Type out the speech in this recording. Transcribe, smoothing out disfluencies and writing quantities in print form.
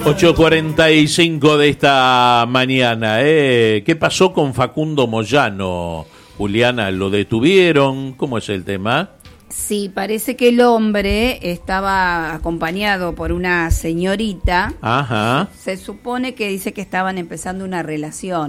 8:45 de esta mañana. ¿Qué pasó con Facundo Moyano? Juliana, ¿lo detuvieron? ¿Cómo es el tema? Sí, parece que el hombre estaba acompañado por una señorita. Ajá. Se supone que dice que estaban empezando una relación.